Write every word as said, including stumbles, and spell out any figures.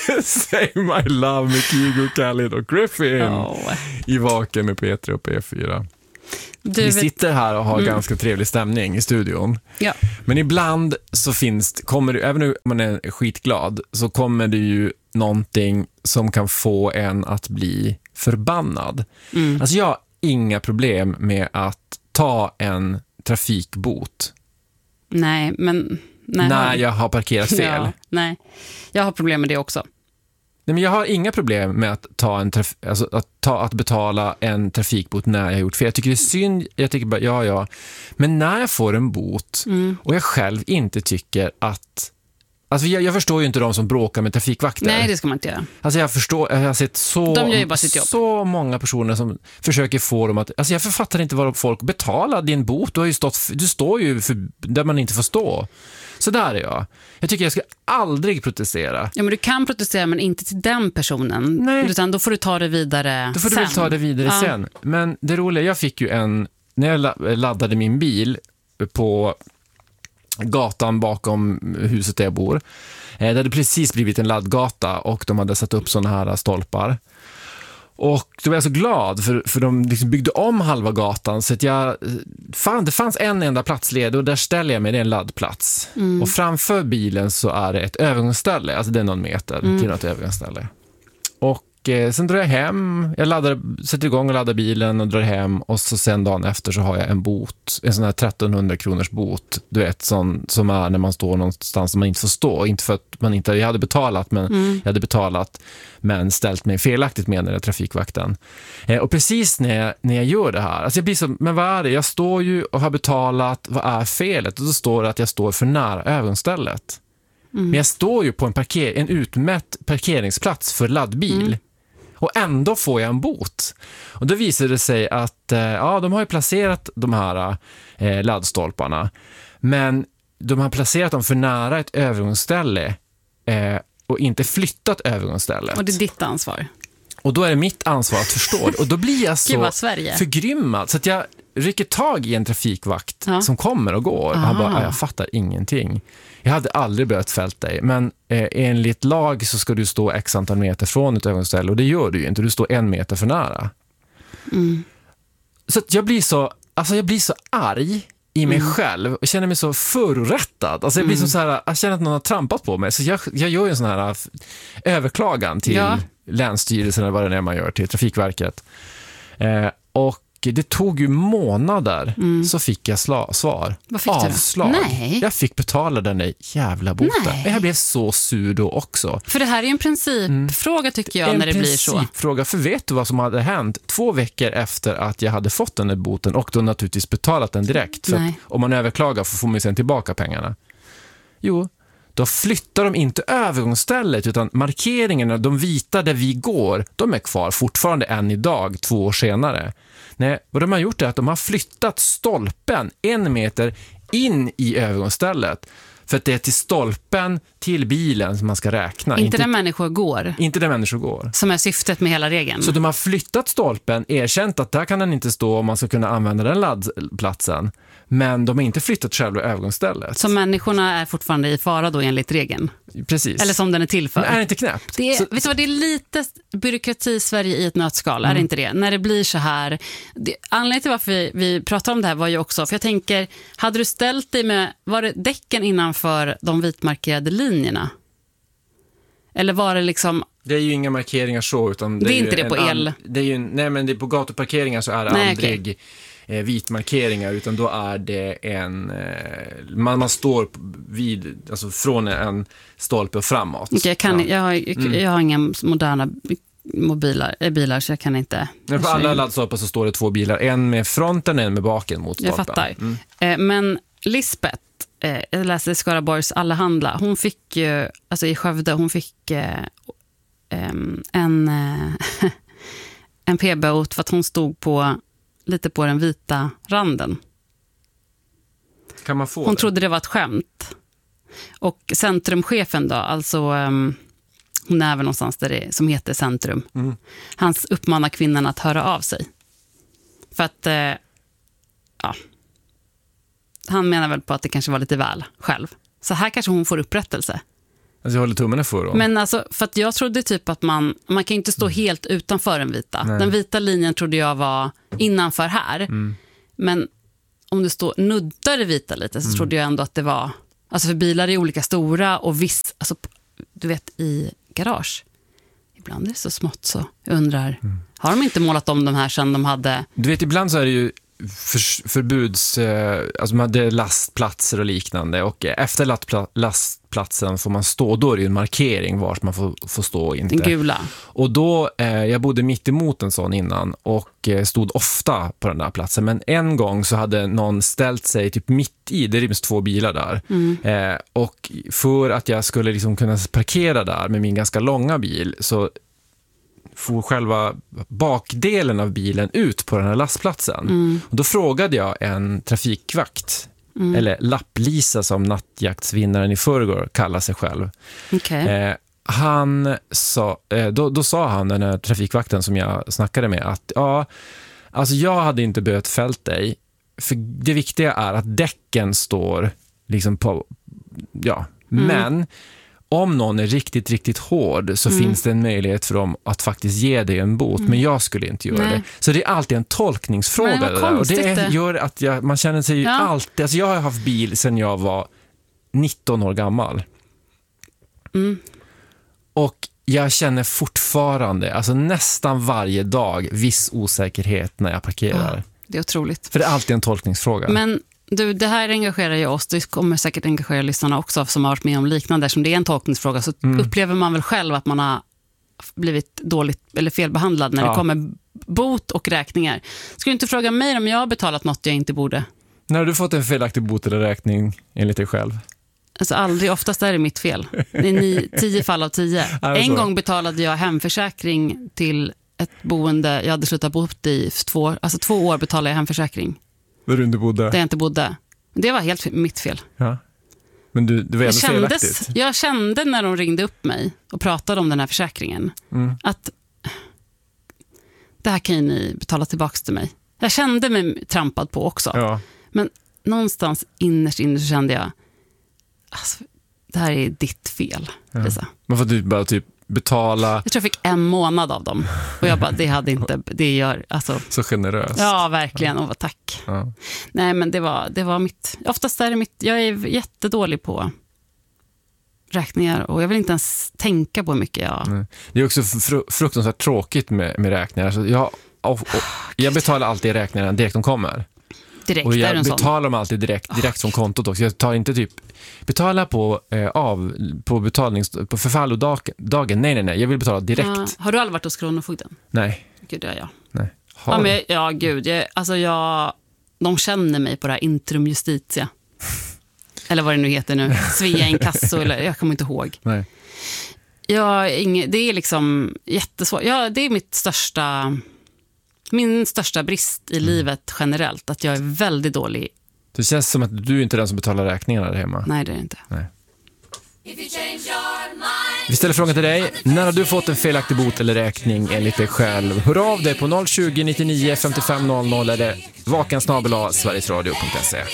Say My Love med Kygo, Khalid och Griffin Oh. i Vaken med P tre och P fyra. Du Vi vet- sitter här och har Mm. ganska trevlig stämning i studion. Ja. Men ibland så finns, kommer det, även om man är skitglad, så kommer det ju någonting som kan få en att bli förbannad. Mm. Alltså jag har inga problem med att ta en trafikbot Nej, men... Nej, när jag har parkerat fel. Ja, nej, jag har problem med det också. Nej, men jag har inga problem med att, ta en traf- alltså att, ta, att betala en trafikbot när jag har gjort fel. Jag tycker det är synd, jag tycker bara, ja, ja. Men när jag får en bot Mm. och jag själv inte tycker att... Alltså jag, jag förstår ju inte de som bråkar med trafikvakter. Nej, det ska man inte göra. Alltså jag förstår, jag har sett så, De gör ju bara sitt jobb. så många personer som försöker få dem att... Alltså jag författar inte vad folk betalar din bot. Du, har ju stått, du står ju för, där man inte får stå. Så där är jag. Jag tycker jag ska aldrig protestera. Ja, men du kan protestera, men inte till den personen. Nej. Utan då får du ta det vidare Då får du sen. väl ta det vidare Ja. sen. Men det roliga, jag fick ju en... När jag la- laddade min bil på gatan bakom huset där jag bor. Eh, det hade precis blivit en laddgata och de hade satt upp såna här stolpar. Och då var jag så glad för, för de liksom byggde om halva gatan så att jag... Fan, det fanns en enda plats ledig och där ställer jag mig, det är en laddplats. Mm. Och framför bilen så är det ett övergångsställe, alltså det är någon meter Mm. till något övergångsställe. Och eh, sen drar jag hem, jag laddar, sätter igång och laddar bilen och drar hem och så sen dagen efter så har jag en bot, en sån här trettonhundra kronors bot, du vet, sån, som är när man står någonstans som man inte får stå, inte för att man inte, jag hade betalat men Mm. jag hade betalat men ställt mig felaktigt menade trafikvakten. Eh, och precis när jag, när jag gör det här, alltså jag blir så, men vad är det? Jag står ju och har betalat, vad är felet? Och då står det att jag står för nära övergångsstället. Men jag står ju på en, parker- en utmätt parkeringsplats för laddbil. Mm. Och ändå får jag en bot. Och då visar det sig att eh, ja, de har ju placerat de här eh, laddstolparna. Men de har placerat dem för nära ett övergångsställe eh, och inte flyttat övergångsstället. Och det är ditt ansvar. Och då är det mitt ansvar att förstå det. Och då blir jag Gud så vad Sverige. förgrymmad. Så att jag rycker tag i en trafikvakt Ja. som kommer och går. Och han Aha. bara, "Ja, jag fattar ingenting. Jag hade aldrig börjat fällt dig. Men eh, enligt lag så ska du stå x antal meter från ett övergångsställe. Och det gör du ju inte. Du står en meter för nära. Mm. Så att jag blir så, alltså jag blir så arg i mig Mm. själv och känner mig så förorättad. Alltså jag blir Mm. så, så här, jag känner att någon har trampat på mig. Så jag, jag gör ju en sån här f- överklagan till Ja. Länsstyrelsen eller vad det är man gör, till Trafikverket. Eh, och det tog ju månader Mm. så fick jag sla- svar. Vad fick du då? Avslag. Nej. Jag fick betala den där jävla boten. Nej. Jag blev så sur då också. För det här är ju en principfråga tycker jag, En när det blir så. principfråga, för vet du vad som hade hänt två veckor efter att jag hade fått den där boten och då naturligtvis betalat den direkt, för Nej. att om man överklagar får man sen tillbaka pengarna. Jo, då flyttar de inte övergångsstället utan markeringarna, de vita där vi går, de är kvar fortfarande än idag, två år senare. Nej, vad de har gjort är att de har flyttat stolpen en meter in i övergångsstället. För att det är till stolpen, till bilen som man ska räkna. Inte där människor går, inte där människor går. som är syftet med hela regeln. Så de har flyttat stolpen, erkänt att där kan den inte stå om man ska kunna använda den laddplatsen. Men de har inte flyttat själva övergångsstället. Så människorna är fortfarande i fara då enligt regeln. Precis. Eller som den är till för. Men är det inte knäppt? Det är, Så, vet du vad, det är lite byråkrati i Sverige i ett nötskal, Mm. är det inte det? När det blir så här. Det, anledningen till varför vi, vi pratar om det här var ju också, för jag tänker, hade du ställt dig med, var det däcken innanför de vitmarkerade linjerna? Eller var det liksom, det är ju inga markeringar så, utan det, Det är är inte ju det på en el. an- det är ju, nej, men det är på gatuparkeringar så är det Nej, aldrig eh, vitmarkeringar, utan då är det en... Eh, man, man står vid, alltså från en stolpe och framåt. okay, jag, kan, Ja. jag, har, jag, jag har inga moderna mobilar, eh, bilar så jag kan inte. Men på jag, alla laddstolpar så står det två bilar, en med fronten och en med baken mot stolpen. jag fattar. Mm. Eh, men Lisbeth, eh, jag läste i Skaraborgs Allehanda, hon fick ju, alltså i Skövde, hon fick eh, em, en, eh, en p-bot för att hon stod på lite på den vita randen. Kan man få Hon det? trodde det var ett skämt. Och centrumchefen då, alltså um, hon är väl någonstans där det som heter Centrum. Mm. Han uppmanar kvinnan att höra av sig. För att eh, ja, han menar väl på att det kanske var lite väl själv. Så här kanske hon får upprättelse. Alltså jag håller tummarna för då. Men alltså, för att jag trodde typ att man, man kan inte stå helt utanför den vita. Nej. Den vita linjen trodde jag var innanför här. Mm. Men om du står nuddar det vita lite så Mm. trodde jag ändå att det var, alltså för bilar är olika stora och viss, alltså du vet i garage. Ibland är det så smått så jag undrar, Mm. har de inte målat om de här sen de hade... Du vet, ibland så är det ju för, förbuds... Eh, alltså man hade lastplatser och liknande. Och efter lastpla- lastplatsen får man stå. Då är det ju en markering vart man får, får stå och inte. Den gula. Och då, eh, jag bodde mitt emot en sån innan och eh, stod ofta på den där platsen. Men en gång så hade någon ställt sig typ mitt i, det ryms två bilar där. Mm. Eh, och för att jag skulle liksom kunna parkera där med min ganska långa bil så får själva bakdelen av bilen ut på den här lastplatsen. Mm. Och då frågade jag en trafikvakt, Mm. eller Lapplisa som nattjaktsvinnaren i förrgår kallar sig själv. Okej. Eh, han sa, eh, då, då sa han, den här trafikvakten som jag snackade med, att ja, alltså jag hade inte behövt fällt dig, för det viktiga är att däcken står liksom på, ja, Mm. men om någon är riktigt, riktigt hård så Mm. finns det en möjlighet för dem att faktiskt ge dig en bot, men jag skulle inte göra Nej. det. Så det är alltid en tolkningsfråga. Men vad det där. Och konstigt det det. gör att jag, man känner sig ju Ja. alltid, alltså jag har haft bil sedan jag var nitton år gammal. Mm. Och jag känner fortfarande, alltså nästan varje dag, viss osäkerhet när jag parkerar. Ja, det är otroligt. För det är alltid en tolkningsfråga. Men du, det här engagerar ju oss. Det kommer säkert engagera lyssnarna också som har varit med om liknande. Som det är en tolkningsfråga så Mm. upplever man väl själv att man har blivit dåligt eller felbehandlad när Ja. det kommer bot och räkningar. Skulle du inte fråga mig om jag har betalat något jag inte borde? När har du fått en felaktig bot eller räkning enligt dig själv? Alltså aldrig, oftast är det mitt fel. Det är ni, tio fall av tio. Är det En så? gång betalade jag hemförsäkring till ett boende jag hade slutat bo i för två år. Alltså två år betalade jag hemförsäkring Där du inte bodde? där jag inte bodde. Det var helt mitt fel. Ja. Men du, det var Jag, ändå kändes, felaktigt. jag kände när de ringde upp mig och pratade om den här försäkringen Mm. att det här kan ju ni betala tillbaka till mig. Jag kände mig trampad på också. Ja. Men någonstans innerst inne så kände jag alltså, det här är ditt fel, Lisa. Man får typ bara typ betala Jag tror jag fick en månad av dem. Och jag bara, det hade inte, det gör, alltså. så generöst. Ja, verkligen. Och tack. Ja. Nej, men det var, det var mitt, oftast är det mitt, jag är jättedålig räkningar och jag vill inte ens tänka på hur mycket jag... Nej. Det är också fr- fruktansvärt tråkigt med, med räkningar. Så jag, och, och, jag betalar alltid räkningarna direkt de kommer. Direkt Och är jag en sån. betalar dem alltid direkt, direkt från kontot också. Jag tar inte typ betala på eh, av på betalnings på förfallodagen. Nej nej nej, jag vill betala direkt. Ja. Har du aldrig varit hos Kronofogden? Nej. Gud, det är jag. Nej. Har Ja, du? men, jag- ja gud. Jag, alltså jag, de känner mig på det här Intrum Justitia. Eller vad det nu heter nu. Svea Inkasso, eller jag kommer inte ihåg. Nej. Jag, inge, det är liksom jättesvårt. Ja, det är mitt största, min största brist i livet generellt. Att jag är väldigt dålig. Det känns som att du inte är den som betalar räkningarna där hemma. Nej, det är det inte. Nej. Vi ställer frågan till dig. När har du fått en felaktig bot eller räkning enligt dig själv? Hör av dig på noll tjugo, nittionio, femtiofem noll noll eller vakan snabel-a sverigesradio punkt se.